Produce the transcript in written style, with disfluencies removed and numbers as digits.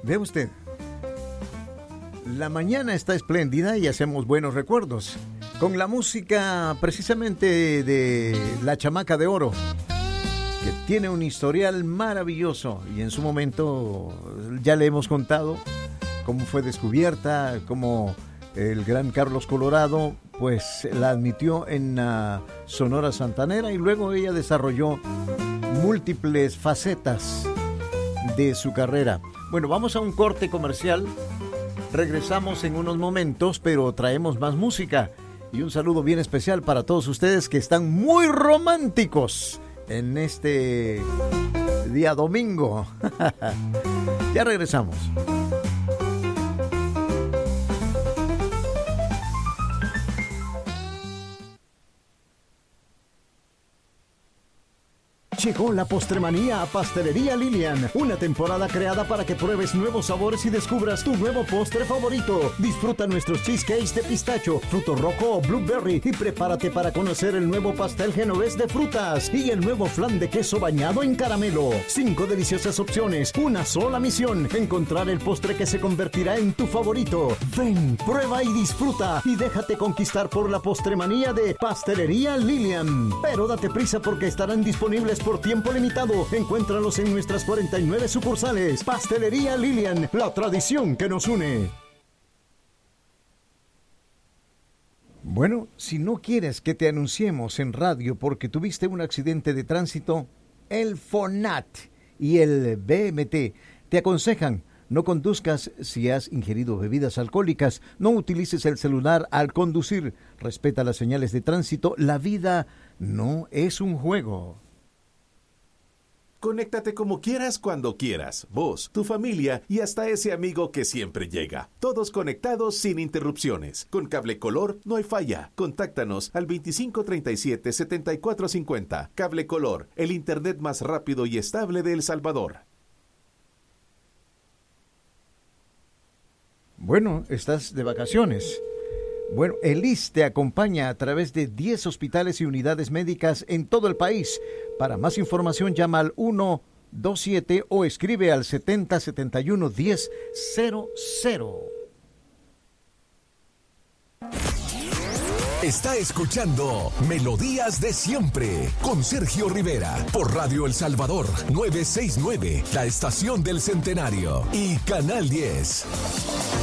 Ve usted, la mañana está espléndida y hacemos buenos recuerdos con la música precisamente de La Chamaca de Oro, que tiene un historial maravilloso y en su momento ya le hemos contado cómo fue descubierta, cómo el gran Carlos Colorado pues la admitió en Sonora Santanera y luego ella desarrolló múltiples facetas de su carrera. Bueno, vamos a un corte comercial, regresamos en unos momentos, pero traemos más música y un saludo bien especial para todos ustedes que están muy románticos en este día domingo. Ya regresamos. Llegó la postremanía a Pastelería Lilian, una temporada creada para que pruebes nuevos sabores y descubras tu nuevo postre favorito. Disfruta nuestros cheesecakes de pistacho, fruto rojo o blueberry y prepárate para conocer el nuevo pastel genovés de frutas y el nuevo flan de queso bañado en caramelo. 5 deliciosas opciones, una sola misión: encontrar el postre que se convertirá en tu favorito. Ven, prueba y disfruta y déjate conquistar por la postremanía de Pastelería Lilian. Pero date prisa porque estarán disponibles por tiempo limitado. Encuéntralos en nuestras 49 sucursales. Pastelería Lilian, la tradición que nos une. Bueno, si no quieres que te anunciemos en radio porque tuviste un accidente de tránsito, el FONAT y el BMT te aconsejan: no conduzcas si has ingerido bebidas alcohólicas, no utilices el celular al conducir, respeta las señales de tránsito, la vida no es un juego. Conéctate como quieras, cuando quieras. Vos, tu familia y hasta ese amigo que siempre llega. Todos conectados sin interrupciones. Con Cable Color no hay falla. Contáctanos al 2537-7450. Cable Color, el internet más rápido y estable de El Salvador. Bueno, estás de vacaciones. Bueno, el ISSSTE te acompaña a través de 10 hospitales y unidades médicas en todo el país. Para más información llama al 127 o escribe al 7071-1000. Está escuchando Melodías de Siempre con Sergio Rivera por Radio El Salvador 969, la estación del Centenario, y Canal 10.